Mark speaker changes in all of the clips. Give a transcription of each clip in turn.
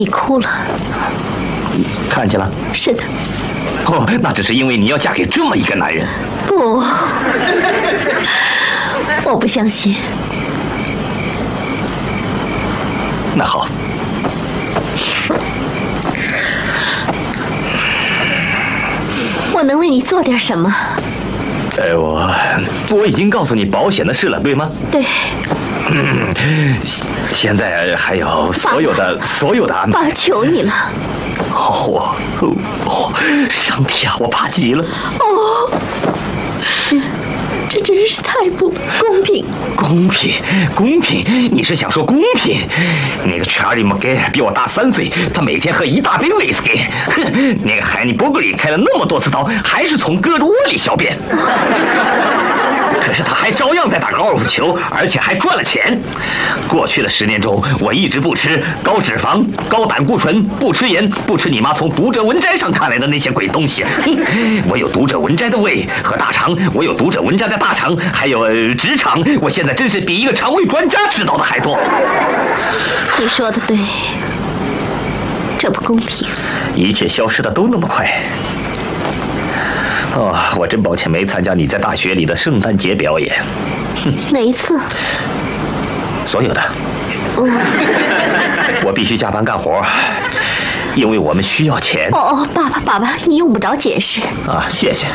Speaker 1: 你哭了，
Speaker 2: 看见了？
Speaker 1: 是的。
Speaker 2: 哦，那只是因为你要嫁给这么一个男人。
Speaker 1: 不，我不相信。
Speaker 2: 那好，
Speaker 1: 我能为你做点什么？
Speaker 2: 我已经告诉你保险的事了，对吗？
Speaker 1: 对。
Speaker 2: 现在还有所有的安排。
Speaker 1: 爸，求你了。
Speaker 2: 上帝啊，我怕极了。
Speaker 1: 哦，这真是太不公平。
Speaker 2: 公平，你是想说公平？那个查理·莫盖比我大3岁，他每天喝一大杯威士忌。哼，那个海尼伯格里开了那么多次刀，还是从胳肢窝里小便。可是他还照样在打高尔夫球，而且还赚了钱。过去的10年中，我一直不吃高脂肪、高胆固醇，不吃盐，不吃你妈从读者文摘上看来的那些鬼东西。我有读者文摘的胃和大肠，我有读者文摘的大肠，还有直肠。我现在真是比一个肠胃专家知道的还多。
Speaker 1: 你说的对，这不公平。
Speaker 2: 一切消失的都那么快。我真抱歉没参加你在大学里的圣诞节表演。
Speaker 1: 哪一次？
Speaker 2: 所有的。我必须加班干活，因为我们需要钱。
Speaker 1: 爸爸，你用不着解释。
Speaker 2: 谢谢。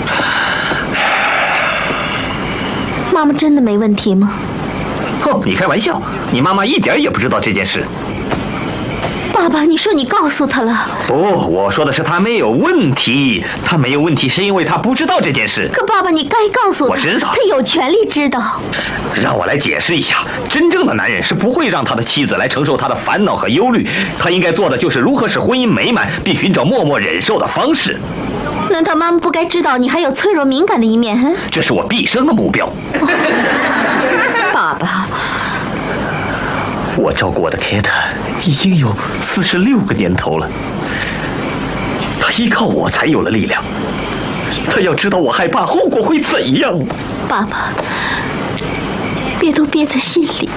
Speaker 1: 妈妈真的没问题吗？
Speaker 2: 你开玩笑，你妈妈一点也不知道这件事。
Speaker 1: 爸爸，你说你告诉他了？
Speaker 2: 不，我说的是他没有问题。他没有问题是因为他不知道这件事。
Speaker 1: 可爸爸，你该告诉他。
Speaker 2: 我知道，
Speaker 1: 他有权利知道。
Speaker 2: 让我来解释一下，真正的男人是不会让他的妻子来承受他的烦恼和忧虑。他应该做的就是如何使婚姻美满，并寻找默默忍受的方式。
Speaker 1: 难道妈妈不该知道你还有脆弱敏感的一面？
Speaker 2: 这是我毕生的目标。
Speaker 1: 爸爸，
Speaker 2: 我照顾我的 Kate 已经有46个年头了，他依靠我才有了力量。他要知道我害怕后果会怎样。
Speaker 1: 爸爸，别都憋在心里。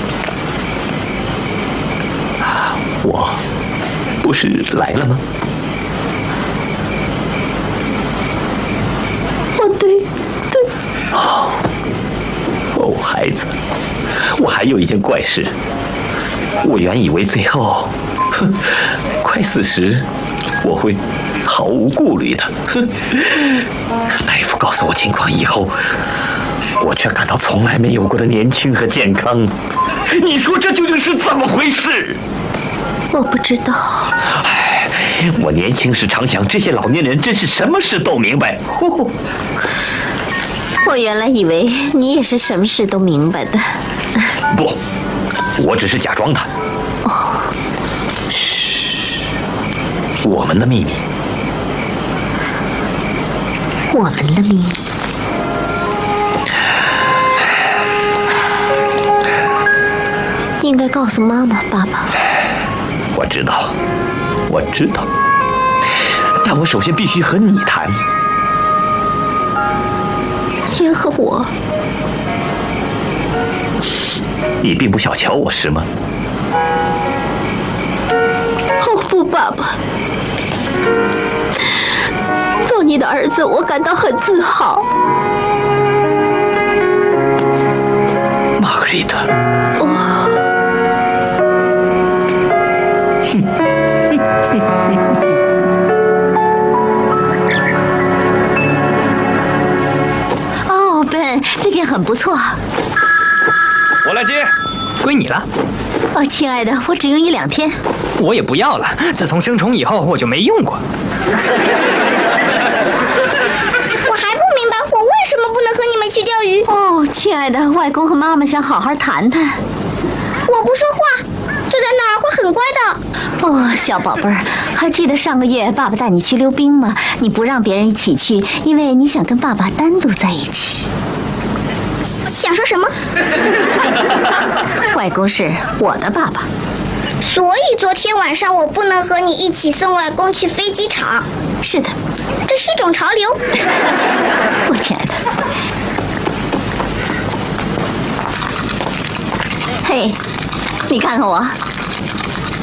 Speaker 2: 我不是来了吗？
Speaker 1: 对。
Speaker 2: 孩子，我还有一件怪事。我原以为最后，快40，我会毫无顾虑的。可大夫告诉我情况以后，我却感到从来没有过的年轻和健康。你说这究竟是怎么回事？
Speaker 1: 我不知道。
Speaker 2: 我年轻时常想，这些老年人真是什么事都明白。
Speaker 1: 我原来以为你也是什么事都明白的。
Speaker 2: 不，我只是假装的。嘘，我们的秘密。
Speaker 1: 我们的秘密。应该告诉妈妈，爸爸。
Speaker 2: 我知道，但我首先必须和你谈。
Speaker 1: 先和我。
Speaker 2: 你并不小瞧我是吗？
Speaker 1: 不，爸爸，做你的儿子，我感到很自豪。
Speaker 2: 玛格丽特。
Speaker 1: Ben， 这件很不错。
Speaker 3: 我来接，归你了。
Speaker 1: 亲爱的，我只用1-2天。
Speaker 3: 我也不要了，自从生虫以后我就没用过。
Speaker 4: 我还不明白，我为什么不能和你们去钓鱼？
Speaker 1: 亲爱的，外公和妈妈想好好谈谈。
Speaker 4: 我不说话，坐在那儿会很乖的。
Speaker 1: 小宝贝儿，还记得上个月爸爸带你去溜冰吗？你不让别人一起去，因为你想跟爸爸单独在一起。
Speaker 4: 想说什么？
Speaker 1: 外公是我的爸爸，
Speaker 4: 所以昨天晚上我不能和你一起送外公去飞机场。
Speaker 1: 是的，
Speaker 4: 这是一种潮流。
Speaker 1: 不，亲爱的。嘿，你看看我。